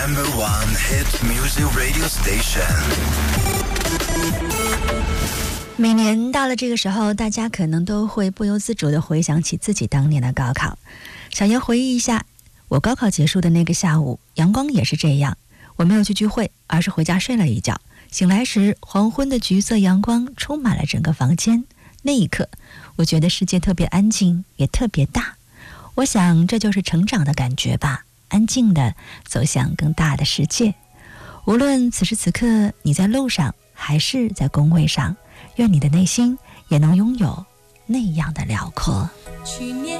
No.1 hit music radio station。 每年到了这个时候，大家可能都会不由自主地回想起自己当年的高考。小叶回忆一下，我高考结束的那个下午，阳光也是这样。我没有去聚会，而是回家睡了一觉。醒来时，黄昏的橘色阳光充满了整个房间。那一刻，我觉得世界特别安静，也特别大。我想这就是成长的感觉吧，安静地走向更大的世界。无论此时此刻你在路上还是在工位上，愿你的内心也能拥有那样的辽阔。 去年